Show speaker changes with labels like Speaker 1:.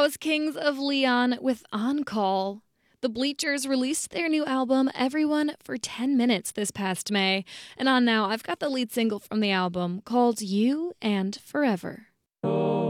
Speaker 1: was Kings of Leon with On Call. The Bleachers released their new album, Everyone, for 10 minutes this past May. And on now, I've got the lead single from the album called You and Forever.